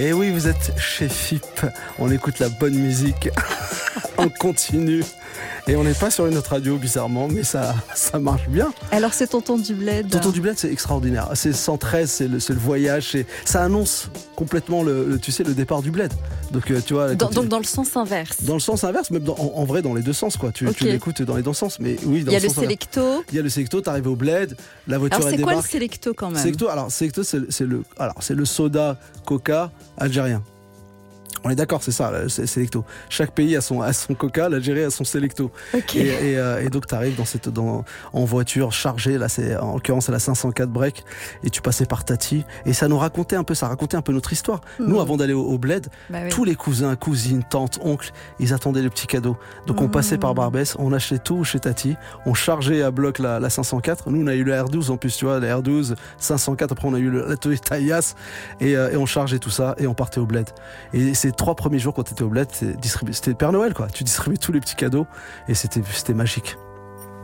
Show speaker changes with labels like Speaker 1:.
Speaker 1: Et oui, vous êtes chez FIP. On écoute la bonne musique en continu. Et on n'est pas sur une autre radio, bizarrement, mais ça marche bien.
Speaker 2: Alors, c'est Tonton du Bled.
Speaker 1: Tonton du Bled, c'est extraordinaire. C'est 113, c'est le voyage. Ça annonce complètement le départ du Bled. Donc, tu vois.
Speaker 2: Donc, dans le sens inverse.
Speaker 1: Dans le sens inverse, même en vrai, dans les deux sens, quoi. Tu l'écoutes dans les deux sens. Mais oui,
Speaker 2: il y a le Selecto.
Speaker 1: Il y a le Selecto, t'arrives au Bled, la voiture
Speaker 2: alors,
Speaker 1: elle débarque.
Speaker 2: Alors, c'est quoi le Selecto quand même?
Speaker 1: Selecto, c'est le soda Coca algérien. On est d'accord, c'est ça, c'est Selecto. Chaque pays a son Coca, l'Algérie a son Selecto.
Speaker 2: Okay.
Speaker 1: Et donc tu arrives en voiture chargée, là en l'occurrence c'est la 504 break, et tu passais par Tati, et ça racontait un peu notre histoire. Nous, avant d'aller au Bled, tous les cousins, cousines, tantes, oncles, ils attendaient le petit cadeau. Donc on passait par Barbès, on achetait tout chez Tati, on chargeait à bloc la 504. Nous on a eu le R12 en plus, tu vois, le R12, 504, après on a eu la Toyota Yaris, et on chargeait tout ça et on partait au Bled. Et ces 3 premiers jours quand tu étais au Bled, c'était le Père Noël, quoi. Tu distribuais tous les petits cadeaux et c'était magique.